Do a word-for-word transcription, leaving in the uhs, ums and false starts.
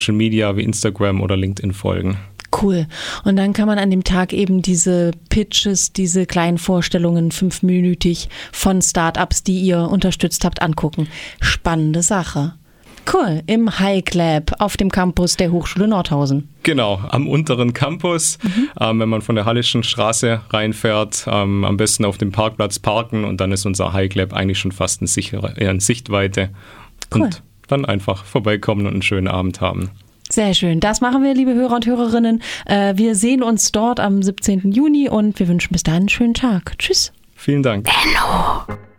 Social Media wie Instagram oder LinkedIn folgen. Cool. Und dann kann man an dem Tag eben diese Pitches, diese kleinen Vorstellungen fünfminütig von Startups, die ihr unterstützt habt, angucken. Spannende Sache. Cool. Im Hike Lab auf dem Campus der Hochschule Nordhausen. Genau, am unteren Campus. Mhm. Ähm, wenn man von der Hallischen Straße reinfährt, ähm, am besten auf dem Parkplatz parken und dann ist unser Hike Lab eigentlich schon fast in, sichere, in Sichtweite. Cool. Und dann einfach vorbeikommen und einen schönen Abend haben. Sehr schön. Das machen wir, liebe Hörer und Hörerinnen. Äh, wir sehen uns dort am siebzehnten Juni und wir wünschen bis dahin einen schönen Tag. Tschüss. Vielen Dank. Hello.